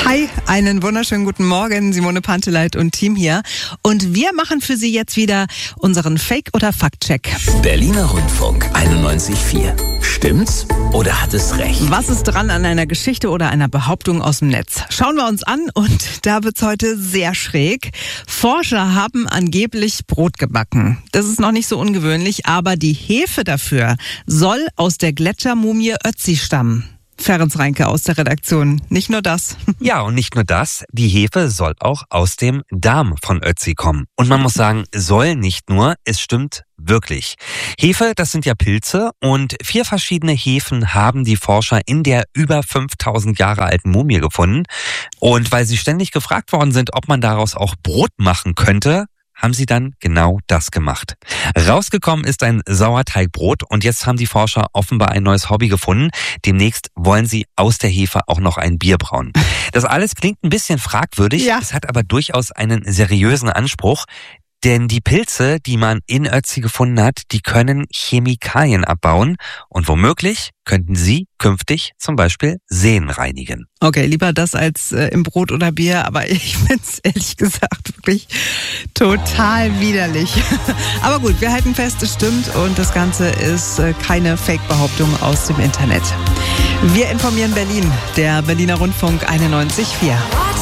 Hi, einen wunderschönen guten Morgen, Simone Panteleit und Team hier. Und wir machen für Sie jetzt wieder unseren Fake- oder Fakt-Check. Berliner Rundfunk 91.4. Stimmt's oder hat es recht? Was ist dran an einer Geschichte oder einer Behauptung aus dem Netz? Schauen wir uns an und da wird's heute sehr schräg. Forscher haben angeblich Brot gebacken. Das ist noch nicht so ungewöhnlich, aber die Hefe dafür soll aus der Gletschermumie Ötzi stammen. Ferenc Reinke aus der Redaktion. Nicht nur das. Ja, und nicht nur das. Die Hefe soll auch aus dem Darm von Ötzi kommen. Und man muss sagen, soll nicht nur, es stimmt wirklich. Hefe, das sind ja Pilze und 4 verschiedene Hefen haben die Forscher in der über 5000 Jahre alten Mumie gefunden. Und weil sie ständig gefragt worden sind, ob man daraus auch Brot machen könnte, haben sie dann genau das gemacht. Rausgekommen ist ein Sauerteigbrot und jetzt haben die Forscher offenbar ein neues Hobby gefunden. Demnächst wollen sie aus der Hefe auch noch ein Bier brauen. Das alles klingt ein bisschen fragwürdig, Ja. Es hat aber durchaus einen seriösen Anspruch. Denn die Pilze, die man in Ötzi gefunden hat, die können Chemikalien abbauen und womöglich könnten sie künftig zum Beispiel Seen reinigen. Okay, lieber das als im Brot oder Bier, aber ich find's ehrlich gesagt wirklich total widerlich. Aber gut, wir halten fest, es stimmt und das Ganze ist keine Fake-Behauptung aus dem Internet. Wir informieren Berlin, der Berliner Rundfunk 91.4.